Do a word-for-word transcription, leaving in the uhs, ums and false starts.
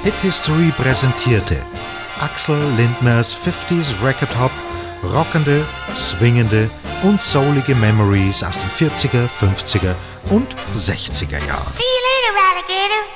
Hit History präsentierte Axel Lindners fünfziger Record Hop, rockende, swingende und soulige Memories aus den vierziger, fünfziger und sechziger Jahren. See you later, alligator.